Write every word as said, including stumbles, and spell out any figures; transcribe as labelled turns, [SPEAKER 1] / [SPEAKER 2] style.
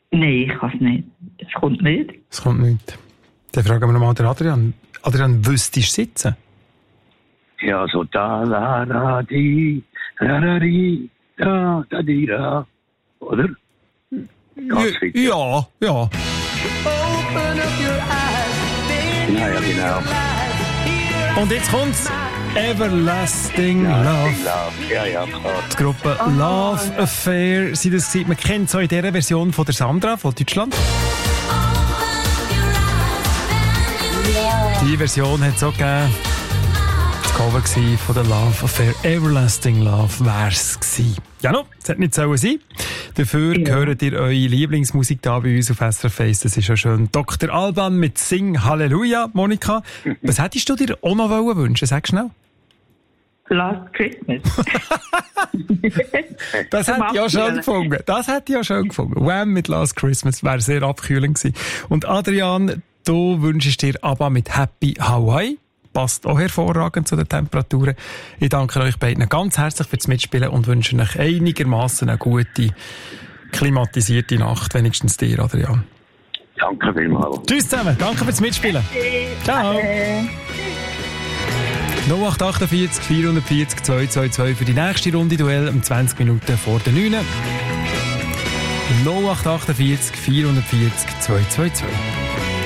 [SPEAKER 1] Nein, ich kann es nicht. Es kommt nicht.
[SPEAKER 2] Es kommt nicht. Dann fragen wir nochmal den Adrian. Adrian, wüsstest du sitzen?
[SPEAKER 3] Ja, so da, la, la, di, la, la, di, da, da, di, da. Oder? Ganz fit.
[SPEAKER 2] Ja, ja.
[SPEAKER 3] Ja, ja, genau.
[SPEAKER 2] Und jetzt kommt's. Everlasting Love.
[SPEAKER 3] Ja, ja, klar.
[SPEAKER 2] Die Gruppe Love Affair. Sie das gewesen. Man kennt es auch in dieser Version von der Sandra von Deutschland. Die Version hat es auch gegeben. Das Cover von der Love Affair. Everlasting Love wär's gewesen. Ja, no, das hätte nicht sollen sein. Dafür ja. Hört ihr eure Lieblingsmusik da bei uns auf S R F eins. Das ist ja schön. Doktor Alban mit Sing Halleluja. Monika, was hättest du dir auch noch wünschen? Sag schnell.
[SPEAKER 1] Last Christmas.
[SPEAKER 2] Das hätte ich ja schön gefunden. Das hätte ich ja schön gefunden. Wham mit Last Christmas wäre sehr abkühlend gewesen. Und Adrian, du wünschst dir ABBA mit Happy Hawaii. Passt auch hervorragend zu den Temperaturen. Ich danke euch beiden ganz herzlich fürs Mitspielen und wünsche euch einigermaßen eine gute, klimatisierte Nacht. Wenigstens dir, Adrian.
[SPEAKER 3] Danke vielmals.
[SPEAKER 2] Tschüss zusammen. Danke fürs Mitspielen. Ciao. null acht achtundvierzig vierhundertvierzig zweihundertzweiundzwanzig für die nächste Runde Duell um zwanzig Minuten vor der neun. null acht achtundvierzig vierhundertvierzig zweihundertzweiundzwanzig.